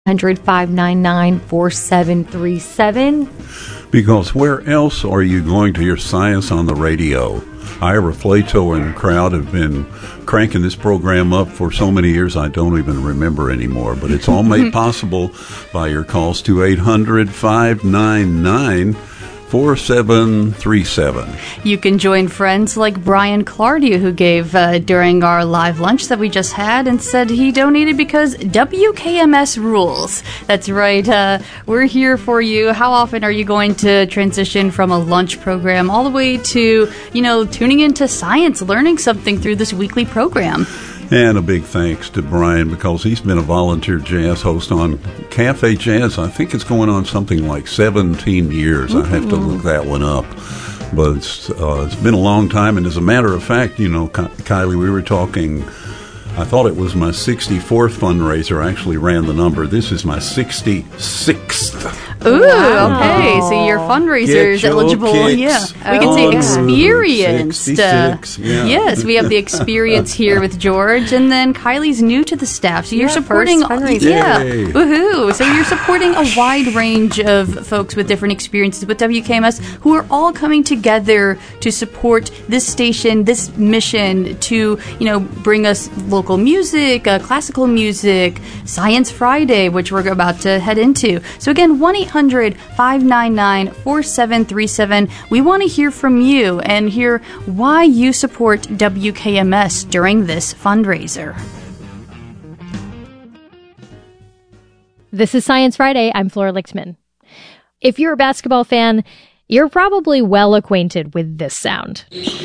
1-599-4737. Because where else are you going to hear science on the radio? Ira Flato and crowd have been cranking this program up for so many years I don't even remember anymore. But it's all made possible by your calls to 800-599-4737. You can join friends like Brian Clardy, who gave during our live lunch that we just had and said he donated because WKMS rules. That's right. We're here for you. How often are you going to transition from a lunch program all the way to, tuning into science, learning something through this weekly program? And a big thanks to Brian because he's been a volunteer jazz host on Cafe Jazz. I think it's going on something like 17 years. I have to look that one up. But it's been a long time. And as a matter of fact, Kylie, we were talking, I thought it was my 64th fundraiser. I actually ran the number. This is my 66th. Ooh, okay. So your fundraiser is eligible. Kicks. Yeah, we can say experienced. 66, yeah. Yes, we have the experience here with George, and then Kylie's new to the staff. So you're supporting. Yeah, woohoo! So you're supporting a wide range of folks with different experiences with WKMS, who are all coming together to support this station, this mission to bring us local music, classical music, Science Friday, which we're about to head into. So again, 1-800-599-4737. We want to hear from you and hear why you support WKMS during this fundraiser. This is Science Friday. I'm Flora Lichtman. If you're a basketball fan, you're probably well acquainted with this sound.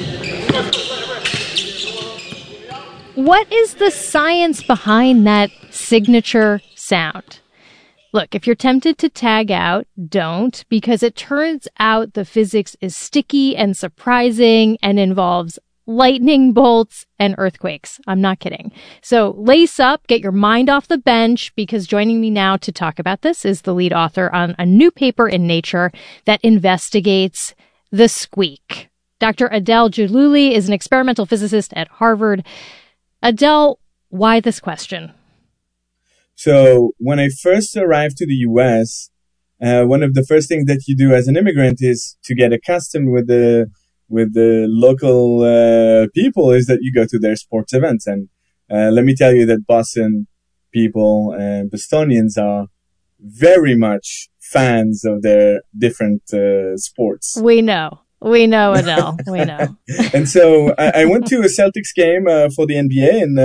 What is the science behind that signature sound? Look, if you're tempted to tag out, don't, because it turns out the physics is sticky and surprising and involves lightning bolts and earthquakes. I'm not kidding. So lace up, get your mind off the bench, because joining me now to talk about this is the lead author on a new paper in Nature that investigates the squeak. Dr. Adele Jallouli is an experimental physicist at Harvard. Adele, why this question? So when I first arrived to the U.S., one of the first things that you do as an immigrant is to get accustomed with the local people is that you go to their sports events. And let me tell you that Boston people and Bostonians are very much fans of their different sports. We know, Adele. We know. And so I went to a Celtics game for the NBA, and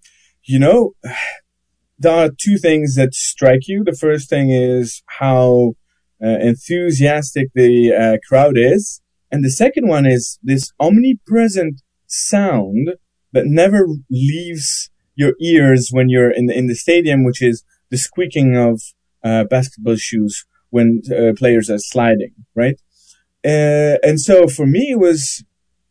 there are two things that strike you. The first thing is how enthusiastic the crowd is. And the second one is this omnipresent sound that never leaves your ears when you're in the stadium, which is the squeaking of basketball shoes when players are sliding, right? And so for me, it was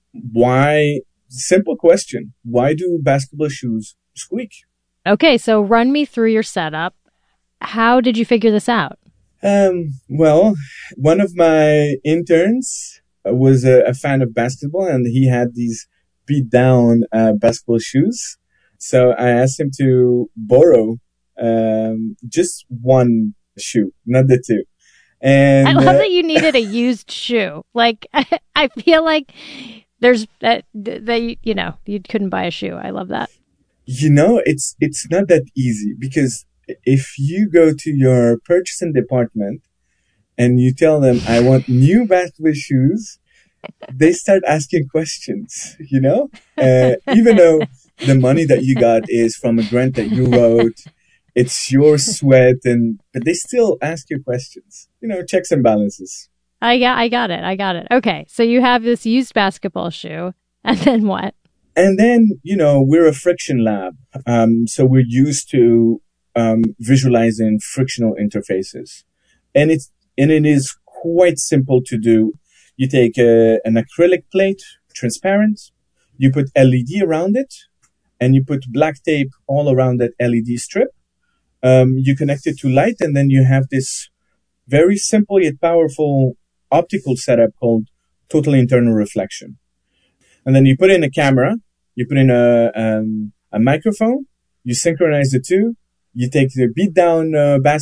simple question. Why do basketball shoes squeak? Okay, so run me through your setup. How did you figure this out? Well, one of my interns was a fan of basketball, and he had these beat down basketball shoes. So I asked him to borrow just one shoe, not the two. And I love that you needed a used shoe. Like, I feel like there's that you couldn't buy a shoe. I love that. It's not that easy, because if you go to your purchasing department and you tell them, I want new basketball shoes, they start asking questions, even though the money that you got is from a grant that you wrote, it's your sweat, but they still ask you questions, checks and balances. I got it. Okay. So you have this used basketball shoe, and then what? And then, we're a friction lab. So we're used to visualizing frictional interfaces. And it is quite simple to do. You take an acrylic plate, transparent, you put LED around it, and you put black tape all around that LED strip. You connect it to light, and then you have this very simple yet powerful optical setup called total internal reflection. And then you put in a camera, you put in a microphone, you synchronize the two, You take the beat down